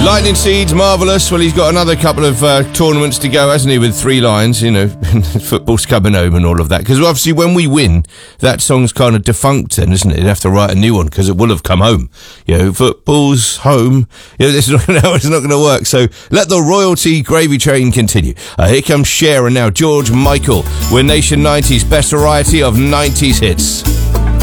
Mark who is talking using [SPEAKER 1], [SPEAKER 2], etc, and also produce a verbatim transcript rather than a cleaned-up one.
[SPEAKER 1] Lightning Seeds, marvellous. Well, he's got another couple of uh, tournaments to go, hasn't he, with Three Lions, you know, football's coming home and all of that. Because obviously when we win, that song's kind of defunct then, isn't it? You'd have to write a new one because it will have come home. You know, football's home. You know, this is not, no, it's not going to work. So let the royalty gravy train continue. Uh, here comes Cher and now George Michael. We're Nation nineties, best variety of nineties hits.